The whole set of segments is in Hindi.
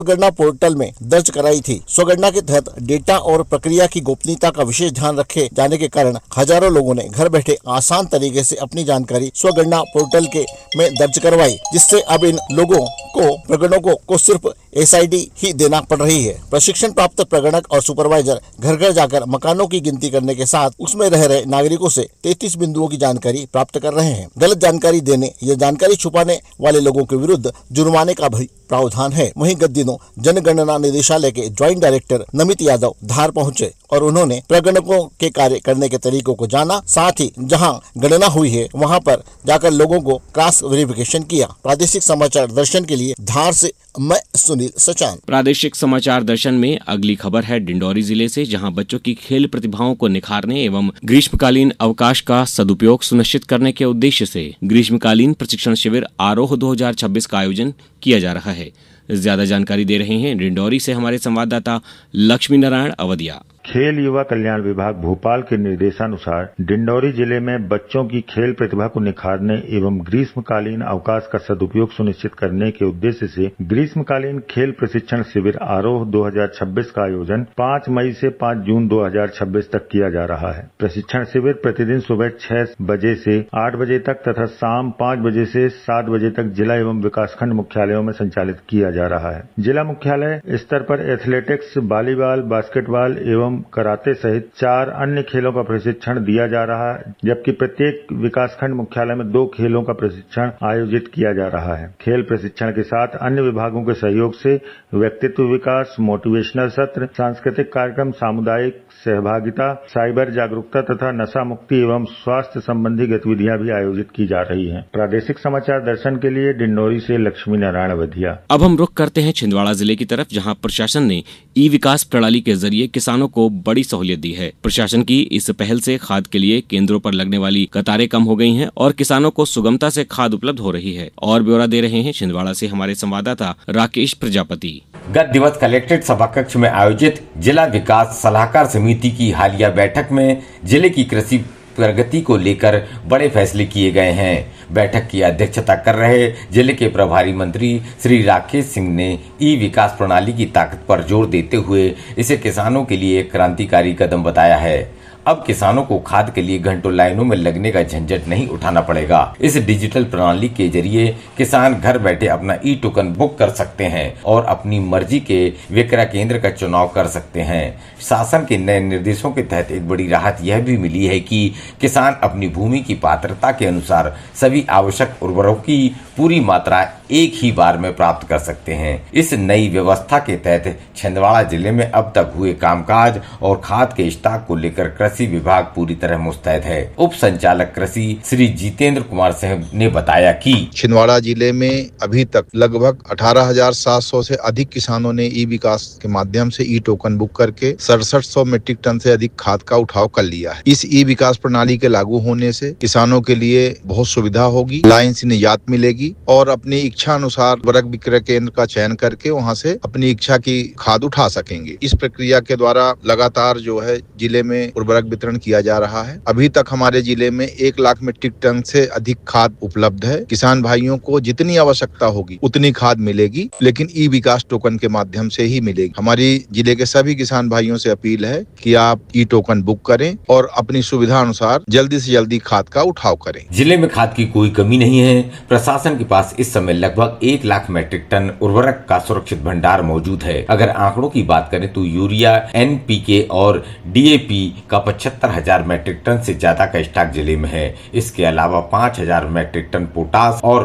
स्वगणना पोर्टल में दर्ज कराई थी। स्वगणना के तहत डेटा और प्रक्रिया की गोपनीयता का विशेष ध्यान रखे जाने के कारण हजारों लोगों ने घर बैठे आसान तरीके से अपनी जानकारी स्वगणना पोर्टल के में दर्ज करवाई, जिससे अब इन लोगों को प्रगणकों को सिर्फ SID ही देना पड़ रही है। प्रशिक्षण प्राप्त प्रगणक और सुपरवाइजर घर घर जाकर मकानों की गिनती करने के साथ उसमें रह रहे नागरिकों से 33 बिंदुओं की जानकारी प्राप्त कर रहे हैं। गलत जानकारी देने या जानकारी छुपाने वाले लोगों के विरुद्ध जुर्माने का भी प्रावधान है। वहीं गत दिनों जनगणना निदेशालय के ज्वाइंट डायरेक्टर नमित यादव धार पहुंचे और उन्होंने प्रगणकों के कार्य करने के तरीकों को जाना, साथ ही जहां गणना हुई है वहां पर जाकर लोगों को क्रॉस वेरिफिकेशन किया। प्रादेशिक समाचार दर्शन के लिए धार से मैं सुनील सचान। प्रादेशिक समाचार दर्शन में अगली खबर है डिंडौरी जिले से, जहां बच्चों की खेल प्रतिभाओं को निखारने एवं ग्रीष्मकालीन अवकाश का सदुपयोग सुनिश्चित करने के उद्देश्य से ग्रीष्मकालीन प्रशिक्षण शिविर आरोह 2026 का आयोजन किया जा रहा है। ज्यादा जानकारी दे रहे हैं डिंडौरी से हमारे संवाददाता लक्ष्मी नारायण अवधिया। खेल युवा कल्याण विभाग भोपाल के निर्देशानुसार डिंडौरी जिले में बच्चों की खेल प्रतिभा को निखारने एवं ग्रीष्मकालीन अवकाश का सदुपयोग सुनिश्चित करने के उद्देश्य से ग्रीष्मकालीन खेल प्रशिक्षण शिविर आरोह 2026 का आयोजन 5 मई से 5 जून 2026 तक किया जा रहा है। प्रशिक्षण शिविर प्रतिदिन सुबह 6 बजे से 8 बजे तक तथा शाम 5 बजे से 7 बजे तक जिला एवं विकासखंड मुख्यालयों में संचालित किया जा रहा है। जिला मुख्यालय स्तर पर एथलेटिक्स, वॉलीबॉल, बास्केटबॉल एवं कराटे सहित 4 अन्य खेलों का प्रशिक्षण दिया जा रहा है, जबकि प्रत्येक विकासखंड मुख्यालय में 2 खेलों का प्रशिक्षण आयोजित किया जा रहा है। खेल प्रशिक्षण के साथ अन्य विभागों के सहयोग से व्यक्तित्व विकास, मोटिवेशनल सत्र, सांस्कृतिक कार्यक्रम, सामुदायिक सहभागिता, साइबर जागरूकता तथा नशा मुक्ति एवं स्वास्थ्य संबंधी गतिविधियां भी आयोजित की जा रही हैं। प्रादेशिक समाचार दर्शन के लिए डिंडौरी से लक्ष्मी नारायण वधिया। अब हम रुख करते हैं छिंदवाड़ा जिले की तरफ, जहां प्रशासन ने ई-विकास प्रणाली के जरिए किसानों को बड़ी सहूलियत दी है। प्रशासन की इस पहल से खाद के लिए केंद्रों पर लगने वाली कतारें कम हो गई हैं और किसानों को सुगमता से खाद उपलब्ध हो रही है। और ब्यौरा दे रहे हैं छिंदवाड़ा से हमारे संवाददाता राकेश प्रजापति। गत दिवस कलेक्ट्रेट सभाकक्ष में आयोजित जिला विकास सलाहकार समिति की हालिया बैठक में जिले की कृषि प्रगति को लेकर बड़े फैसले किए गए हैं। बैठक की अध्यक्षता कर रहे जिले के प्रभारी मंत्री श्री राकेश सिंह ने ई विकास प्रणाली की ताकत पर जोर देते हुए इसे किसानों के लिए एक क्रांतिकारी कदम बताया है। अब किसानों को खाद के लिए घंटों लाइनों में लगने का झंझट नहीं उठाना पड़ेगा। इस डिजिटल प्रणाली के जरिए किसान घर बैठे अपना ई टोकन बुक कर सकते हैं और अपनी मर्जी के विक्रय केंद्र का चुनाव कर सकते हैं। शासन के नए निर्देशों के तहत एक बड़ी राहत यह भी मिली है कि किसान अपनी भूमि की पात्रता के अनुसार सभी आवश्यक उर्वरकों की पूरी मात्रा एक ही बार में प्राप्त कर सकते हैं। इस नई व्यवस्था के तहत छिंदवाड़ा जिले में अब तक हुए कामकाज और खाद के स्टॉक को लेकर कृषि विभाग पूरी तरह मुस्तैद है। उप संचालक कृषि श्री जितेंद्र कुमार सिंह ने बताया कि छिंदवाड़ा जिले में अभी तक लगभग 18,700 से अधिक किसानों ने ई विकास के माध्यम से ई टोकन बुक करके 6700 मीट्रिक टन से अधिक खाद का उठाव कर लिया है। इस ई विकास प्रणाली के लागू होने से किसानों के लिए बहुत सुविधा होगी, लाइन से निजात मिलेगी और अपनी इच्छा अनुसार उर्वरक विक्रय केंद्र का चयन करके वहां से अपनी इच्छा की खाद उठा सकेंगे। इस प्रक्रिया के द्वारा लगातार जो है जिले में उर्वरक वितरण किया जा रहा है। अभी तक हमारे जिले में 1 लाख मीट्रिक टन से अधिक खाद उपलब्ध है। किसान भाइयों को जितनी आवश्यकता होगी उतनी खाद मिलेगी, लेकिन ई विकास टोकन के माध्यम से ही मिलेगी। हमारी जिले के सभी किसान भाइयों से अपील है कि आप ई टोकन बुक करें और अपनी सुविधा अनुसार जल्दी से जल्दी खाद का उठाव करें। जिले में खाद की कोई कमी नहीं है। प्रशासन के पास इस समय लगभग 1 लाख मीट्रिक टन उर्वरक का सुरक्षित भंडार मौजूद है। अगर आंकड़ों की बात करें तो यूरिया, NPK और DAP का 75,000 मीट्रिक टन से ज्यादा का स्टॉक जिले में है। इसके अलावा 5,000 मीट्रिक टन पोटास और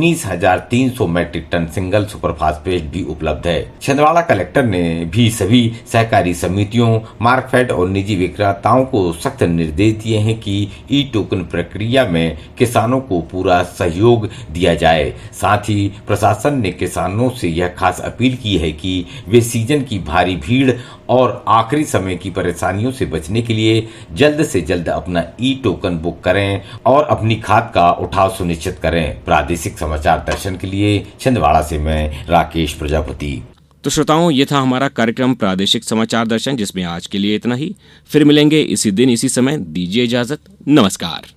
19,300 metric ton single super phosphate भी उपलब्ध है। छिंदवाड़ा कलेक्टर ने भी सभी सहकारी समितियों, मार्कफेड और निजी विक्रेताओं को सख्त निर्देश दिए हैं कि ई टोकन प्रक्रिया में किसानों को पूरा सहयोग दिया जाए। साथ ही प्रशासन ने किसानों से यह खास अपील की है कि वे सीजन की भारी भीड़ और आखिरी समय की परेशानियों से बचने के लिए जल्द से जल्द अपना ई टोकन बुक करें और अपनी खाद का उठाव सुनिश्चित करें। प्रादेशिक समाचार दर्शन के लिए छिंदवाड़ा से मैं राकेश प्रजापति। तो श्रोताओं, ये था हमारा कार्यक्रम प्रादेशिक समाचार दर्शन, जिसमें आज के लिए इतना ही। फिर मिलेंगे इसी दिन इसी समय। दीजिए इजाजत। नमस्कार।